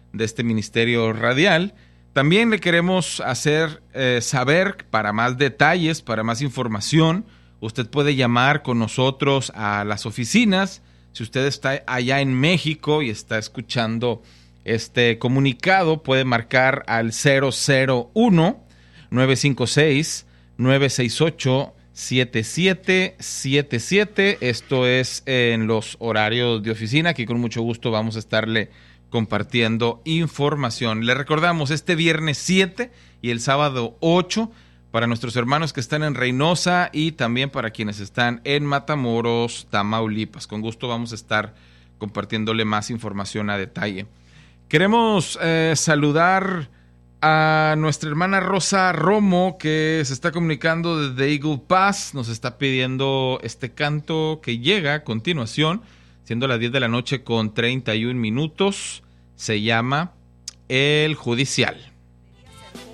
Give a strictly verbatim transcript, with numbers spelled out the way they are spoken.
de este ministerio radial. También le queremos hacer eh, saber, para más detalles, para más información, usted puede llamar con nosotros a las oficinas. Si usted está allá en México y está escuchando este comunicado, puede marcar al cero cero uno, nueve cinco seis, nueve seis ocho, siete siete siete siete. Esto es en los horarios de oficina. Aquí con mucho gusto vamos a estarle compartiendo información. Le recordamos, este viernes siete y el sábado ocho, para nuestros hermanos que están en Reynosa y también para quienes están en Matamoros, Tamaulipas. Con gusto vamos a estar compartiéndole más información a detalle. Queremos eh, saludar a nuestra hermana Rosa Romo, que se está comunicando desde Eagle Pass. Nos está pidiendo este canto que llega a continuación, siendo las diez de la noche con treinta y un minutos. Se llama El Judicial.